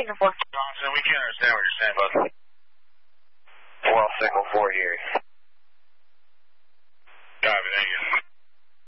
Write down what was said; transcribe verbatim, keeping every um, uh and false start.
signal four. Johnson, we can't understand what you're saying, bud. Well, signal four here. Copy, thank you.